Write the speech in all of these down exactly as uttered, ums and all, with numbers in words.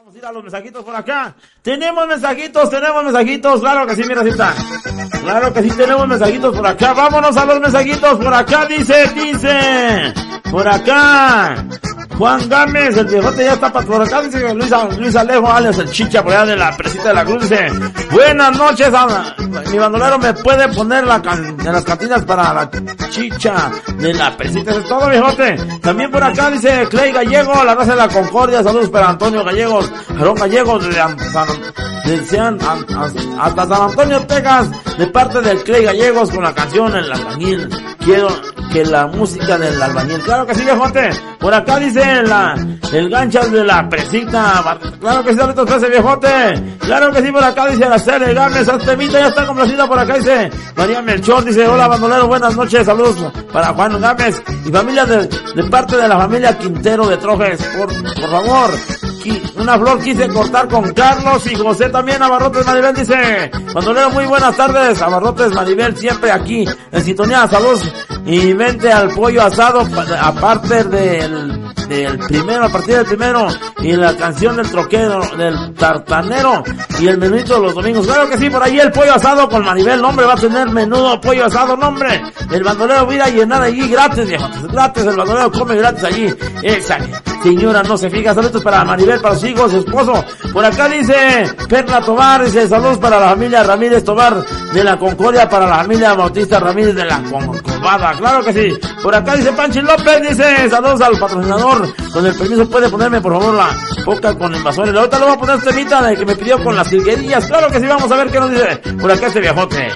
Vamos a ir a los mensajitos por acá. Tenemos mensajitos, tenemos mensajitos. Claro que sí, mira, sí está. Claro que sí, tenemos mensajitos por acá. Vámonos a los mensajitos por acá. Dice, dice. Por acá. Juan Gámez, el viejote ya está por acá. Dice Luis, Luis Alejo, alias el Chicha, por allá de la presita de la Cruz. Dice, buenas noches, a, mi bandolero me puede poner la can, de las cantinas para la Chicha de la presita. Eso es todo, viejote. También por acá dice Clay Gallego, la raza de la Concordia. Saludos para Antonio Gallegos, Jarón Gallegos, de, de, de, hasta San Antonio, Texas, de parte del Clay Gallegos con la canción El Albañil. Quiero que la música del albañil. Claro que sí, viejote. Por acá dice la, el ganchas de la presita. Claro que sí, ahorita ese viejote. Claro que sí, por acá dice la serie Gámez. Santemita ya está complacida. Por acá dice María Melchor. Dice, hola bandolero, buenas noches. Saludos para Juan Gámez y familia de, de parte de la familia Quintero de Trojes. Por, por favor. Una flor quise cortar con Carlos y José también. Abarrotes Maribel dice, bandolero, muy buenas tardes. Abarrotes Maribel siempre aquí en sintonía. Saludos y vente al pollo asado aparte del, del primero, a partir del primero, y la canción del troquero, del tartanero y el menudito de los domingos. Claro que sí, por ahí el pollo asado con Maribel, nombre, va a tener menudo pollo asado, nombre. El bandolero va a ir a llenar allí gratis, viejo, gratis, el bandolero come gratis allí. Esa señora no se fija. Saludos para Maribel, para sus hijos, su esposo. Por acá dice Perla Tobar, dice, saludos para la familia Ramírez Tobar de la Concordia, para la familia Bautista Ramírez de la Concobada. Claro que sí. Por acá dice Panchi López, dice, saludos al patrocinador. Con el permiso puede ponerme por favor la boca con invasores. Ahorita le voy a poner este temita de que me pidió con las silguerillas. Claro que sí, vamos a ver qué nos dice por acá este viejote.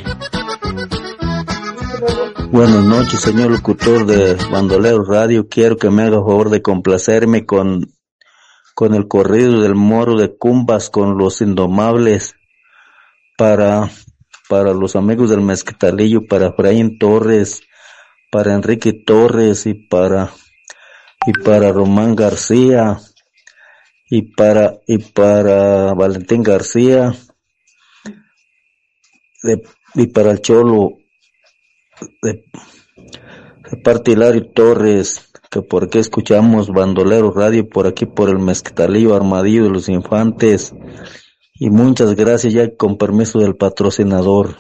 Buenas noches, señor locutor de Bandolero Radio. Quiero que me haga favor de complacerme con, con el corrido del Moro de Cumbas, con Los Indomables, para, para los amigos del Mezquitalillo, para Efraín Torres, para Enrique Torres y para, y para Román García, y para, y para Valentín García, de, y para el Cholo, de, de parte Hilario Torres, que por aquí escuchamos Bandolero Radio, por aquí por el Mezquitalillo, Armadillo de los Infantes, y muchas gracias ya con permiso del patrocinador.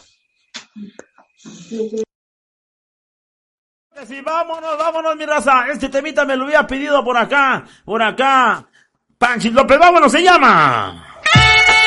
Sí, vámonos, vámonos mi raza, este temita me lo había pedido por acá, por acá, Panchi López, vámonos, se llama